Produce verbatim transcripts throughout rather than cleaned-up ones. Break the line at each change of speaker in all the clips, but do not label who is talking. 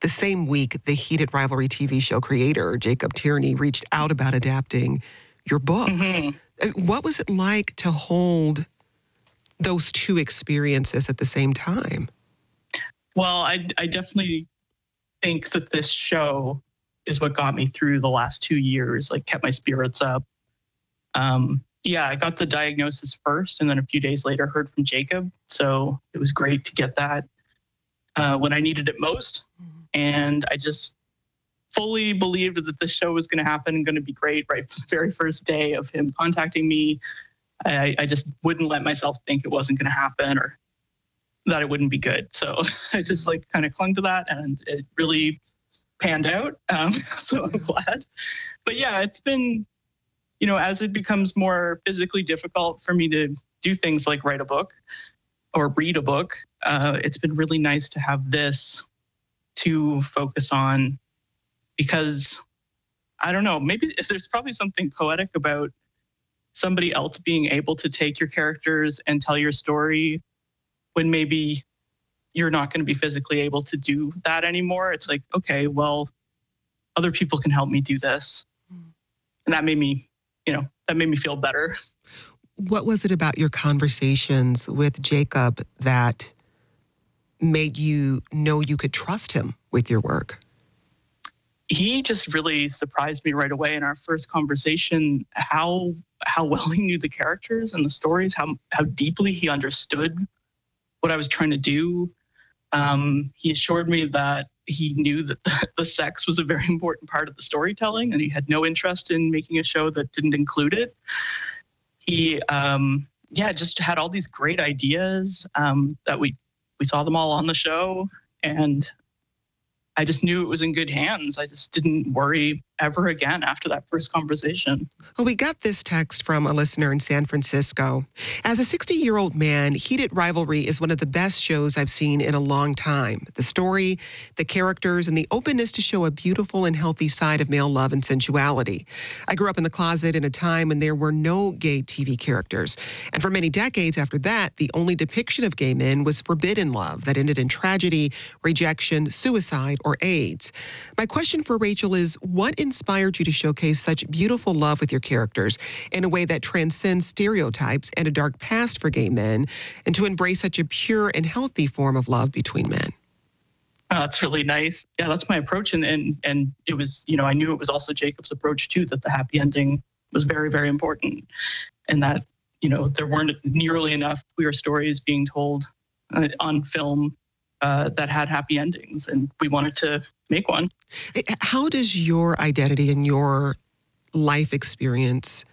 the same week, the Heated Rivalry T V show creator, Jacob Tierney, reached out about adapting your books. Mm-hmm. What was it like to hold those two experiences at the same time?
Well, I, I definitely think that this show is what got me through the last two years, like kept my spirits up. Um, yeah, I got the diagnosis first, and then a few days later heard from Jacob. So it was great to get that uh, when I needed it most. And I just fully believed that this show was going to happen and going to be great right from the very first day of him contacting me. I, I just wouldn't let myself think it wasn't going to happen or that it wouldn't be good. So I just like kind of clung to that, and it really panned out. Um, so I'm glad. But yeah, it's been, you know, as it becomes more physically difficult for me to do things like write a book or read a book, uh, it's been really nice to have this to focus on, because I don't know, maybe if there's probably something poetic about somebody else being able to take your characters and tell your story when maybe you're not going to be physically able to do that anymore. It's like, okay, well, other people can help me do this. And that made me, you know, that made me feel better.
What was it about your conversations with Jacob that made you know you could trust him with your work?
He just really surprised me right away in our first conversation, how how well he knew the characters and the stories, how how deeply he understood what I was trying to do. Um, he assured me that he knew that the, the sex was a very important part of the storytelling, and he had no interest in making a show that didn't include it. He, um, yeah, just had all these great ideas um, that we we saw them all on the show, and I just knew it was in good hands. I just didn't worry ever again after that first conversation.
Well, we got this text from a listener in San Francisco. As a sixty-year-old man, Heated Rivalry is one of the best shows I've seen in a long time. The story, the characters, and the openness to show a beautiful and healthy side of male love and sensuality. I grew up in the closet in a time when there were no gay T V characters. And for many decades after that, the only depiction of gay men was forbidden love that ended in tragedy, rejection, suicide, or AIDS. My question for Rachel is, what inspired you to showcase such beautiful love with your characters in a way that transcends stereotypes and a dark past for gay men, and to embrace such a pure and healthy form of love between men?
Oh, that's really nice. Yeah, that's my approach. And, and, and it was, you know, I knew it was also Jacob's approach too, that the happy ending was very, very important. And that, you know, there weren't nearly enough queer stories being told uh, on film Uh, that had happy endings, and we wanted to make one.
How does your identity and your life experience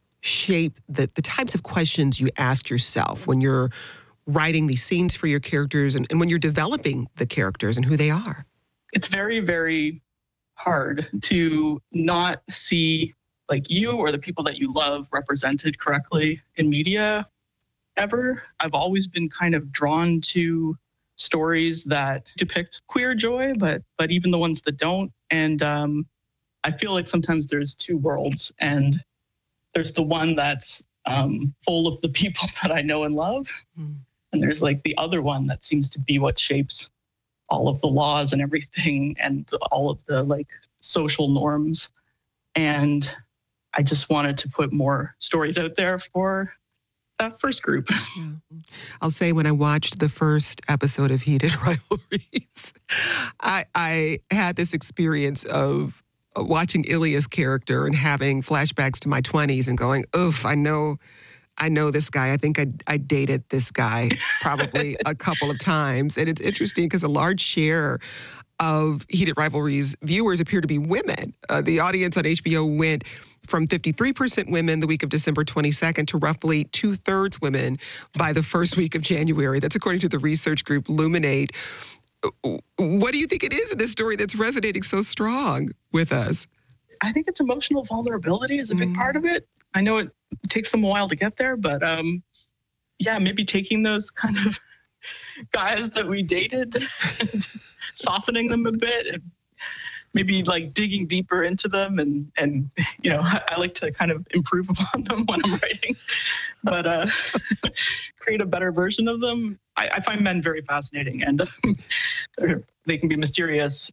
shape the, the types of questions you ask yourself when you're writing these scenes for your characters and, and when you're developing the characters and who they are?
It's very, very hard to not see like you or the people that you love represented correctly in media ever. I've always been kind of drawn to stories that depict queer joy, but but even the ones that don't. And um, I feel like sometimes there's two worlds, and there's the one that's um, full of the people that I know and love, mm. and there's like the other one that seems to be what shapes all of the laws and everything, and all of the like social norms. And I just wanted to put more stories out there for that first group.
Yeah. I'll say when I watched the first episode of Heated Rivalries, I, I had this experience of watching Ilya's character and having flashbacks to my twenties and going, oof, I know, I know this guy. I think I, I dated this guy probably a couple of times. And it's interesting because a large share of Heated Rivalries viewers appear to be women. Uh, the audience on H B O went from fifty-three percent women the week of December twenty-second to roughly two-thirds women by the first week of January. That's according to the research group Luminate. What do you think it is in this story that's resonating so strong with us?
I think it's emotional vulnerability is a big mm. part of it. I know it takes them a while to get there, but um, yeah, maybe taking those kind of guys that we dated, softening them a bit, and maybe like digging deeper into them, and and you know, I, I like to kind of improve upon them when I'm writing, but uh, create a better version of them. I, I find men very fascinating, and um, they can be mysterious